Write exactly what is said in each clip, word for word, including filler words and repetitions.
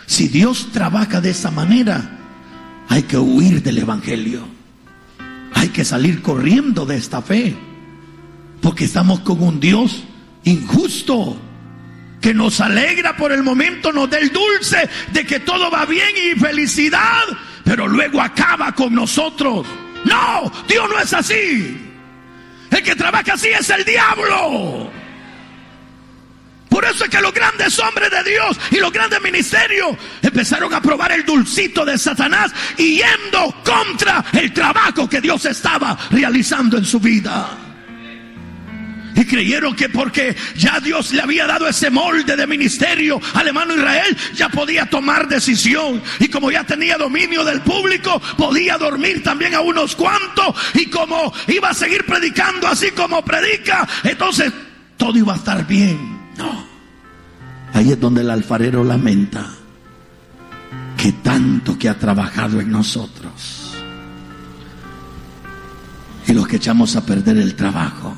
Si Dios trabaja de esa manera, hay que huir del evangelio. Hay que salir corriendo de esta fe, porque estamos con un Dios injusto, que nos alegra por el momento, nos da el dulce de que todo va bien y felicidad, pero luego acaba con nosotros. No, Dios no es así. El que trabaja así es el diablo. Por eso es que los grandes hombres de Dios y los grandes ministerios empezaron a probar el dulcito de Satanás y yendo contra el trabajo que Dios estaba realizando en su vida. Y creyeron que porque ya Dios le había dado ese molde de ministerio al hermano Israel, ya podía tomar decisión. Y como ya tenía dominio del público, podía dormir también a unos cuantos. Y como iba a seguir predicando así como predica, entonces todo iba a estar bien. No. Ahí es donde el alfarero lamenta que tanto que ha trabajado en nosotros, y los que echamos a perder el trabajo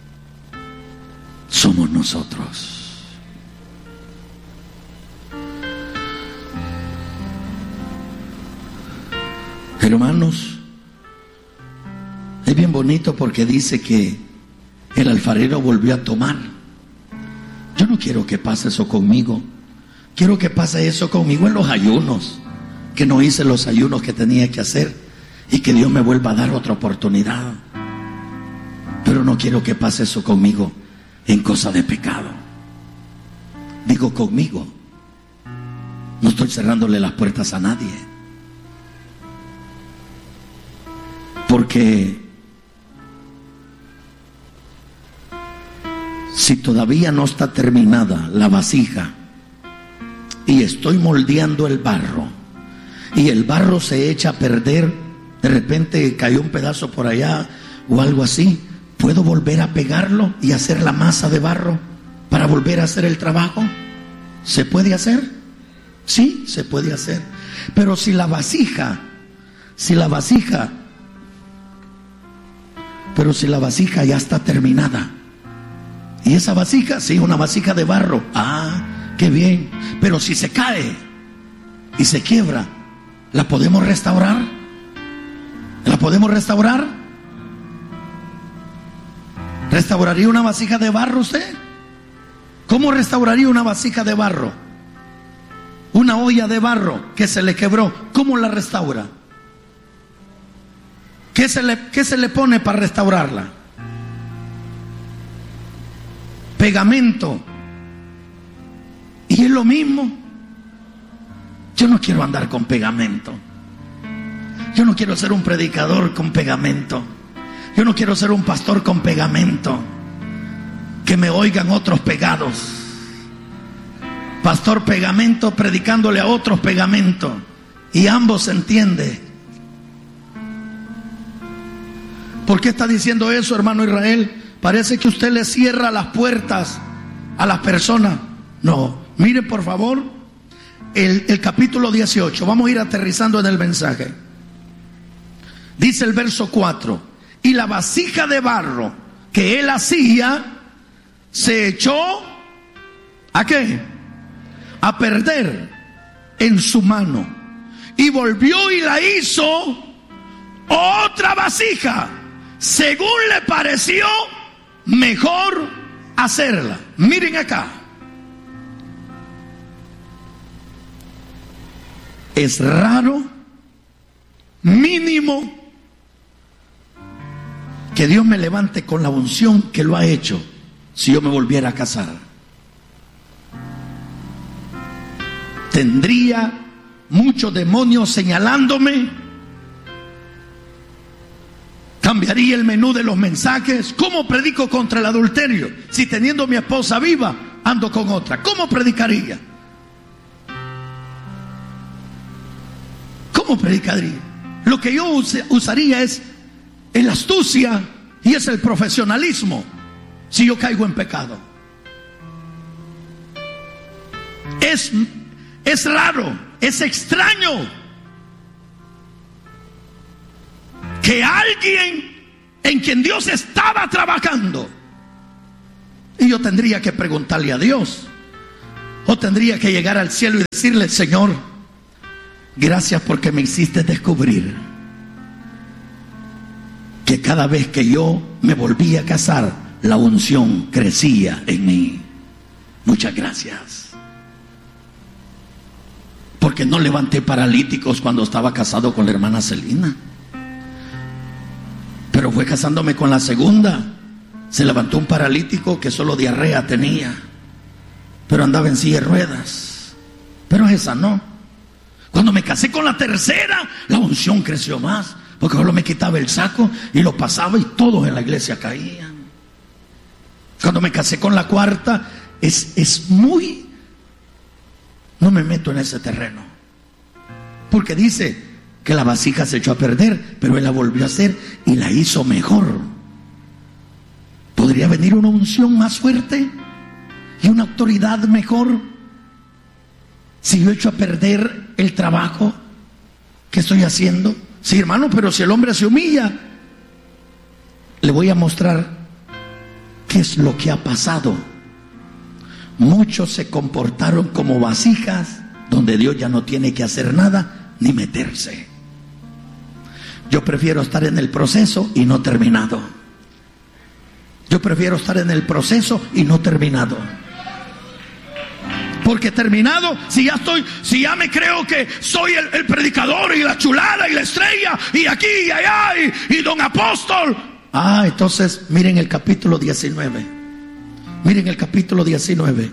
somos nosotros. Hermanos, es bien bonito porque dice que el alfarero volvió a tomar. Yo no quiero que pase eso conmigo. Quiero que pase eso conmigo en los ayunos, que no hice los ayunos que tenía que hacer, y que Dios me vuelva a dar otra oportunidad. Pero no quiero que pase eso conmigo en cosa de pecado. Digo conmigo. No estoy cerrándole las puertas a nadie. Porque si todavía no está terminada la vasija y estoy moldeando el barro y el barro se echa a perder, de repente cayó un pedazo por allá o algo así, ¿puedo volver a pegarlo y hacer la masa de barro para volver a hacer el trabajo? ¿Se puede hacer? Sí, se puede hacer. Pero si la vasija, si la vasija, pero si la vasija ya está terminada, y esa vasija, sí, una vasija de barro, ah, qué bien. Pero si se cae y se quiebra, ¿la podemos restaurar? ¿La podemos restaurar? ¿Restauraría una vasija de barro usted? ¿Cómo restauraría una vasija de barro? Una olla de barro que se le quebró, ¿cómo la restaura? ¿Qué se le, qué se le pone para restaurarla? Pegamento. Y es lo mismo. Yo no quiero andar con pegamento. Yo no quiero ser un predicador con pegamento. Yo no quiero ser un pastor con pegamento. Que me oigan otros pegados. Pastor pegamento predicándole a otros pegamento. Y ambos se entiende. ¿Por qué está diciendo eso, hermano Israel? Parece que usted le cierra las puertas a las personas. No, miren por favor el, el capítulo dieciocho. Vamos a ir aterrizando en el mensaje. Dice el verso cuatro: y la vasija de barro que él hacía se echó ¿a qué? A perder en su mano, y volvió y la hizo otra vasija según le pareció mejor hacerla. Miren acá. Es raro, mínimo, que Dios me levante con la unción que lo ha hecho si yo me volviera a casar. Tendría muchos demonios señalándome. Cambiaría el menú de los mensajes. ¿Cómo predico contra el adulterio si teniendo mi esposa viva ando con otra? ¿Cómo predicaría? ¿Cómo predicaría? Lo que yo use, usaría es la astucia y es el profesionalismo si yo caigo en pecado. Es, es raro, es extraño que alguien en quien Dios estaba trabajando, y yo tendría que preguntarle a Dios: O tendría que llegar al cielo y decirle: Señor, gracias porque me hiciste descubrir que cada vez que yo me volví a casar, la unción crecía en mí. Muchas gracias. Porque no levanté paralíticos cuando estaba casado con la hermana Celina. Pero fue casándome con la segunda, se levantó un paralítico que solo diarrea tenía, pero andaba en silla de ruedas. Pero esa no. Cuando me casé con la tercera, la unción creció más, porque solo me quitaba el saco y lo pasaba y todos en la iglesia caían. Cuando me casé con la cuarta, es, es muy... No me meto en ese terreno, porque dice que la vasija se echó a perder, pero él la volvió a hacer y la hizo mejor. ¿Podría venir una unción más fuerte y una autoridad mejor si yo echo a perder el trabajo que estoy haciendo? Sí, hermano, pero si el hombre se humilla, le voy a mostrar qué es lo que ha pasado. Muchos se comportaron como vasijas donde Dios ya no tiene que hacer nada ni meterse. Yo prefiero estar en el proceso y no terminado. Yo prefiero estar en el proceso y no terminado. Porque terminado, si ya estoy, si ya me creo que soy el, el predicador y la chulada y la estrella y aquí y allá y, y don apóstol. Ah, entonces miren el capítulo diecinueve. Miren el capítulo diecinueve.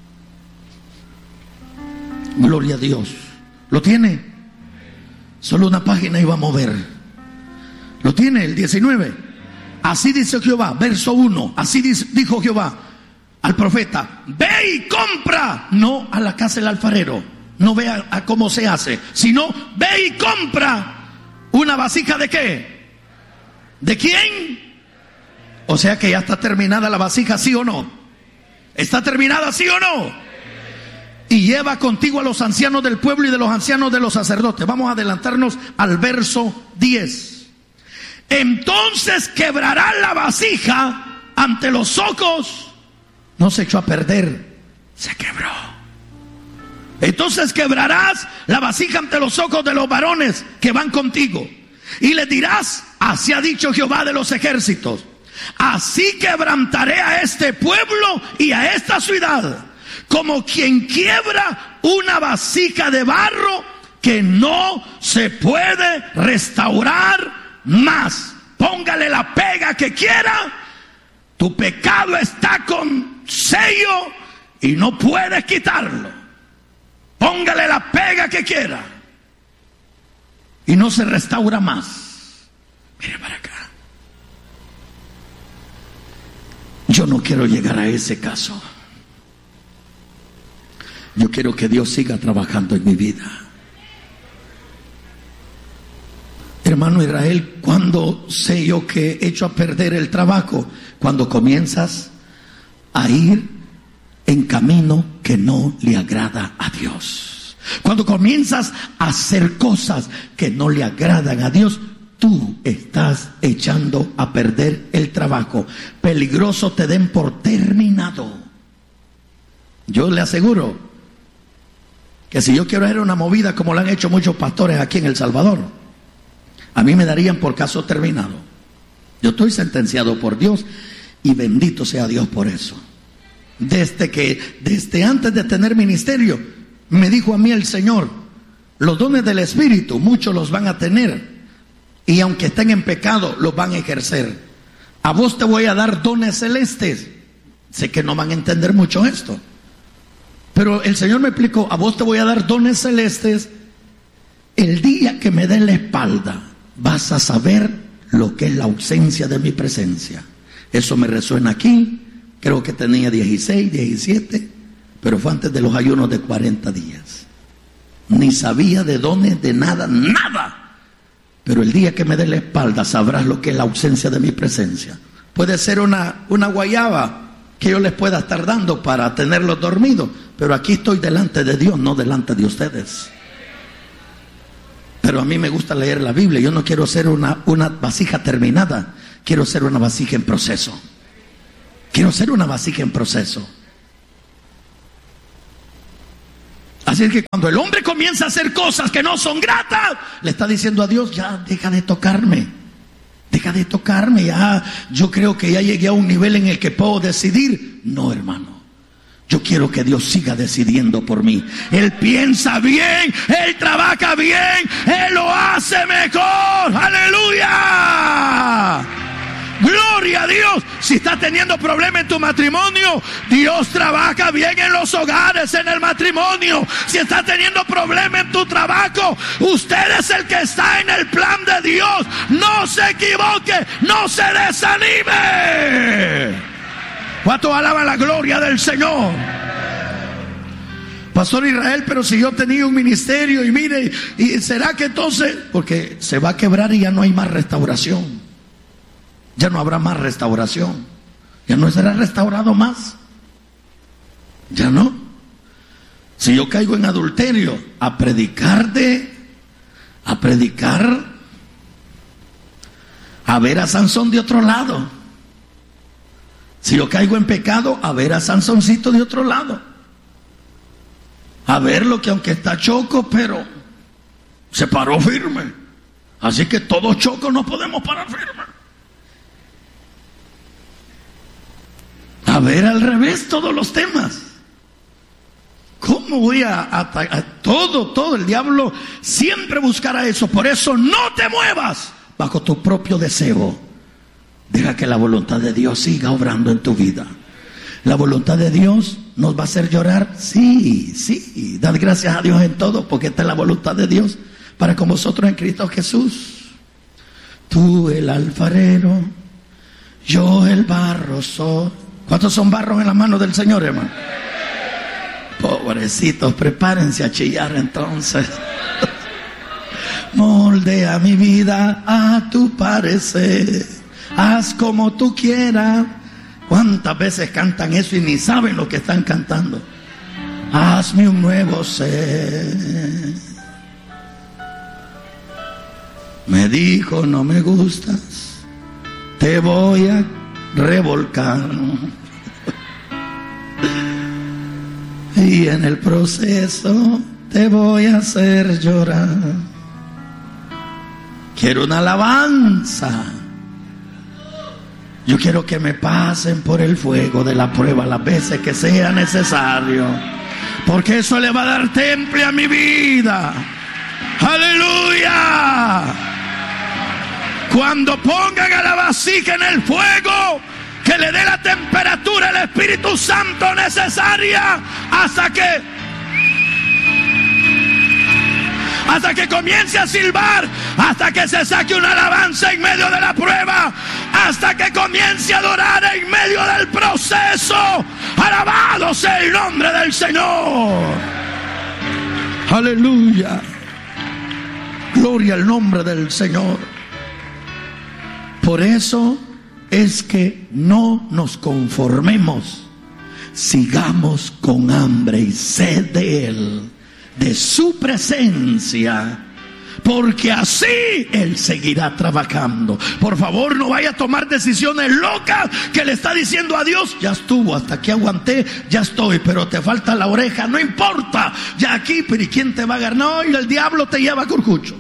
Gloria a Dios. ¿Lo tiene? Solo una página iba a mover. ¿Lo tiene el diecinueve? Así dice Jehová, verso uno. Así dijo Jehová al profeta: ve y compra, no a la casa del alfarero, no ve a, a cómo se hace, sino ve y compra una vasija. ¿De qué? ¿De quién? O sea que ya está terminada la vasija, ¿sí o no? ¿Está terminada, sí o no? Y lleva contigo a los ancianos del pueblo y de los ancianos de los sacerdotes. Vamos a adelantarnos al verso diez. Entonces quebrará la vasija ante los ojos. No se echó a perder, se quebró. Entonces quebrarás la vasija ante los ojos de los varones que van contigo. Y les dirás: así ha dicho Jehová de los ejércitos, así quebrantaré a este pueblo y a esta ciudad, como quien quiebra una vasija de barro que no se puede restaurar más. Póngale la pega que quiera. Tu pecado está con sello y no puedes quitarlo. Póngale la pega que quiera y no se restaura más. Mire para acá. Yo no quiero llegar a ese caso. Yo quiero que Dios siga trabajando en mi vida. Hermano Israel, ¿cuándo sé yo que he hecho a perder el trabajo? Cuando comienzas a ir en camino que no le agrada a Dios. Cuando comienzas a hacer cosas que no le agradan a Dios, tú estás echando a perder el trabajo. Peligroso te den por terminado. Yo le aseguro que si yo quiero hacer una movida como lo han hecho muchos pastores aquí en El Salvador, a mí me darían por caso terminado. Yo estoy sentenciado por Dios y bendito sea Dios por eso. Desde que, desde antes de tener ministerio, me dijo a mí el Señor: los dones del Espíritu muchos los van a tener, y aunque estén en pecado los van a ejercer. A vos te voy a dar dones celestes. Sé que no van a entender mucho esto, pero el Señor me explicó: a vos te voy a dar dones celestes. El día que me den la espalda vas a saber lo que es la ausencia de mi presencia. Eso me resuena aquí. Creo que tenía dieciséis, diecisiete, pero fue antes de los ayunos de cuarenta días. Ni sabía de dones, de nada, nada. Pero el día que me dé la espalda sabrás lo que es la ausencia de mi presencia. Puede ser una, una guayaba que yo les pueda estar dando para tenerlos dormidos, pero aquí estoy delante de Dios, no delante de ustedes. Pero a mí me gusta leer la Biblia. Yo no quiero ser una, una vasija terminada, quiero ser una vasija en proceso. Quiero ser una vasija en proceso. Así es que cuando el hombre comienza a hacer cosas que no son gratas, le está diciendo a Dios, ya deja de tocarme, deja de tocarme, ya yo creo que ya llegué a un nivel en el que puedo decidir. No, hermano, yo quiero que Dios siga decidiendo por mí. Él piensa bien, Él trabaja bien, Él lo hace mejor. ¡Aleluya! ¡Gloria a Dios! Si estás teniendo problemas en tu matrimonio, Dios trabaja bien en los hogares, en el matrimonio. Si estás teniendo problemas en tu trabajo, usted es el que está en el plan de Dios. No se equivoque, no se desanime. ¿Cuántos alaban la gloria del Señor? Pastor Israel, pero si yo tenía un ministerio y mire, ¿y será que entonces? Porque se va a quebrar y ya no hay más restauración. Ya no habrá más restauración. Ya no será restaurado más. Ya no. Si yo caigo en adulterio, a predicar de, a predicar, a ver a Sansón de otro lado. Si yo caigo en pecado, a ver a Sansoncito de otro lado. A verlo que aunque está choco, pero se paró firme. Así que todos chocos no podemos parar firme. A ver al revés todos los temas. ¿Cómo voy a, a, a todo, todo el diablo siempre buscará eso? Por eso no te muevas bajo tu propio deseo. Deja que la voluntad de Dios siga obrando en tu vida. La voluntad de Dios nos va a hacer llorar. Sí, sí. Dad gracias a Dios en todo, porque esta es la voluntad de Dios para con vosotros en Cristo Jesús. Tú el alfarero, yo el barro soy. ¿Cuántos son barros en las manos del Señor, hermano? Pobrecitos, prepárense a chillar entonces. Moldea mi vida a tu parecer. Haz como tú quieras. ¿Cuántas veces cantan eso y ni saben lo que están cantando? Hazme un nuevo ser. Me dijo, no me gustas, te voy a revolcar. Y en el proceso te voy a hacer llorar. Quiero una alabanza. Yo quiero que me pasen por el fuego de la prueba las veces que sea necesario, porque eso le va a dar temple a mi vida. ¡Aleluya! Cuando pongan a la vasija en el fuego, que le dé la temperatura al Espíritu Santo necesaria hasta que hasta que comience a silbar, hasta que se saque una alabanza en medio de la prueba, hasta que comience a adorar en medio del proceso. Alabado sea el nombre del Señor. Aleluya. Gloria al nombre del Señor. Por eso es que no nos conformemos, sigamos con hambre y sed de Él, de su presencia, porque así Él seguirá trabajando. Por favor, no vaya a tomar decisiones locas que le está diciendo a Dios, ya estuvo, hasta aquí aguanté, ya estoy, pero te falta la oreja, no importa, ya aquí, pero ¿y quién te va a agarrar? No, y el diablo te lleva a curcucho.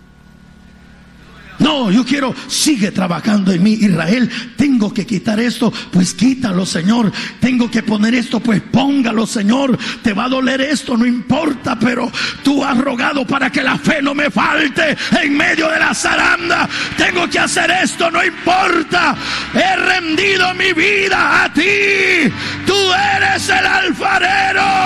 No, yo quiero, sigue trabajando en mí, Israel. Tengo que quitar esto, pues quítalo, Señor. Tengo que poner esto, pues póngalo, Señor. Te va a doler esto, no importa, pero tú has rogado para que la fe no me falte en medio de la zaranda. Tengo que hacer esto, no importa. He rendido mi vida a ti. Tú eres el alfarero.